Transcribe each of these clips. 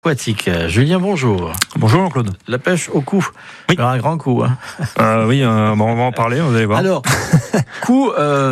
Aquatique. Julien, bonjour. Bonjour Jean-Claude. La pêche au cou. Oui. Alors, un grand coup. Hein. Oui, on va en parler, vous allez voir. Alors, coup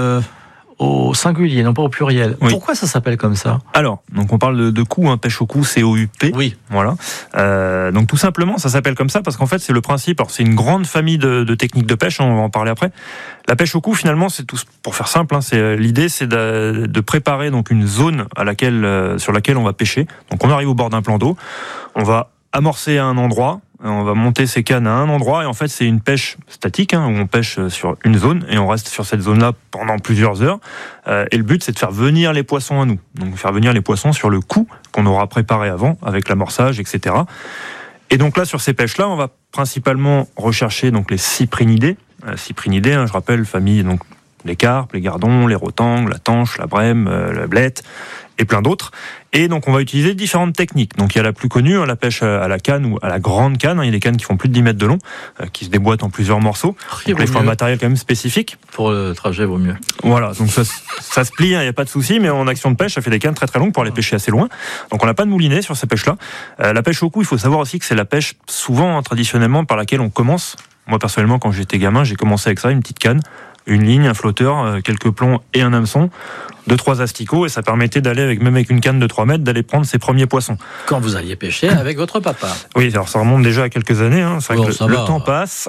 au singulier, non pas au pluriel. Oui. Pourquoi ça s'appelle comme ça ? Alors, donc on parle de coup, pêche au coup, COUP. Oui. Voilà. Donc tout simplement, ça s'appelle comme ça parce qu'en fait, c'est le principe. Alors, c'est une grande famille de techniques de pêche. On va en parler après. La pêche au coup, finalement, c'est tout. Pour faire simple, l'idée, c'est de préparer donc une zone sur laquelle on va pêcher. Donc, on arrive au bord d'un plan d'eau. On va amorcer à un endroit. On va monter ses cannes à un endroit et en fait c'est une pêche statique où on pêche sur une zone et on reste sur cette zone-là pendant plusieurs heures. Et le but c'est de faire venir les poissons à nous. Donc faire venir les poissons sur le coup qu'on aura préparé avant avec l'amorçage, etc. Et donc là sur ces pêches-là, on va principalement rechercher donc les cyprinidés. Cyprinidés, je rappelle, famille donc les carpes, les gardons, les rotangles, la tanche, la brème, la blette et plein d'autres. Et donc on va utiliser différentes techniques. Donc il y a la plus connue, la pêche à la canne ou à la grande canne. Il y a des cannes qui font plus de 10 mètres de long, qui se déboîtent en plusieurs morceaux. Donc il faut un matériel quand même spécifique. Pour le trajet, vaut mieux. Voilà, donc ça se plie, il n'y a pas de souci, mais en action de pêche, ça fait des cannes très très longues pour aller pêcher assez loin. Donc on n'a pas de moulinet sur ces pêches-là. La pêche au coup, il faut savoir aussi que c'est la pêche souvent, traditionnellement, par laquelle on commence. Moi personnellement, quand j'étais gamin, j'ai commencé avec ça, une petite canne, une ligne, un flotteur, quelques plombs et un hameçon, 2-3 asticots, et ça permettait d'aller, même avec une canne de 3 mètres, d'aller prendre ses premiers poissons. Quand vous alliez pêcher avec votre papa. Oui, alors ça remonte déjà à quelques années, c'est vrai que le temps passe.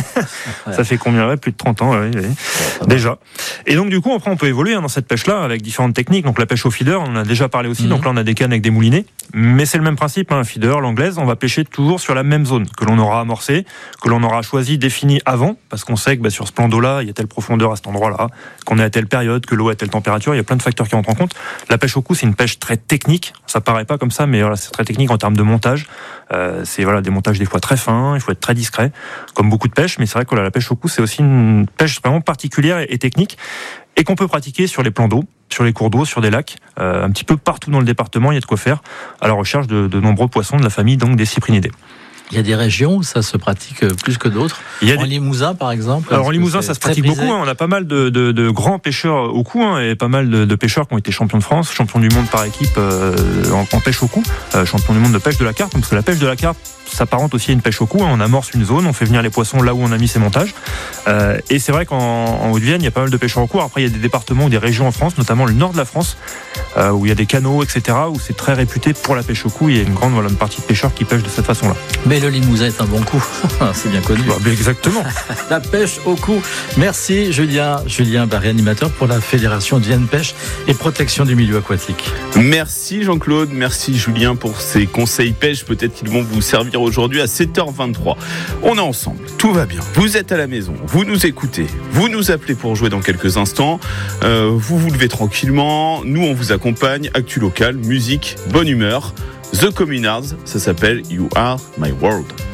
Ça fait combien ? Plus de 30 ans, oui. Déjà. Et donc du coup, après on peut évoluer dans cette pêche-là avec différentes techniques. Donc la pêche au feeder, on en a déjà parlé aussi, donc là on a des cannes avec des moulinets, mais c'est le même principe, un feeder, l'anglaise, on va pêcher toujours sur la même zone, que l'on aura amorcée, que l'on aura choisi, définie avant, parce qu'on sait que sur ce plan d'eau-là, il y a telle profondeur à cet endroit-là, qu'on est à telle période, que l'eau est à telle température, il y a plein de facteurs qui rentrent en compte. La pêche au coup, c'est une pêche très technique, ça paraît pas comme ça, mais voilà, c'est très technique en termes de montage. C'est des montages des fois très fins, il faut être très discret, comme beaucoup de pêches, mais c'est vrai que la pêche au coup, c'est aussi une pêche vraiment particulière et technique, et qu'on peut pratiquer sur les plans d'eau, sur les cours d'eau, sur des lacs, un petit peu partout dans le département, il y a de quoi faire, à la recherche de nombreux poissons de la famille donc des cyprinidés. Il y a des régions où ça se pratique plus que d'autres. En Limousin, par exemple. Alors en Limousin, ça se pratique beaucoup. On a pas mal de grands pêcheurs au coup, et pas mal de pêcheurs qui ont été champions de France, champions du monde par équipe en pêche au coup, champions du monde de pêche de la carpe, parce que la pêche de la carpe s'apparente aussi à une pêche au coup. On amorce une zone, on fait venir les poissons là où on a mis ses montages. Et c'est vrai qu'en Haute-Vienne, il y a pas mal de pêcheurs au coup. Après, il y a des départements ou des régions en France, notamment le nord de la France, où il y a des canaux, etc., où c'est très réputé pour la pêche au coup. Il y a une partie de pêcheurs qui pêchent de cette façon-là. Mais le Limousin est un bon coup, c'est bien connu. Exactement. La pêche au coup. Merci Julien Barré, animateur pour la Fédération de Vienne Pêche et Protection du Milieu Aquatique. Merci Jean-Claude, merci Julien pour ces conseils pêche, peut-être qu'ils vont vous servir aujourd'hui à 7h23. On est ensemble, tout va bien, vous êtes à la maison, vous nous écoutez, vous nous appelez pour jouer dans quelques instants, vous vous levez tranquillement, nous on vous accompagne, actu local, musique, bonne humeur. The Communards, ça s'appelle You Are My World.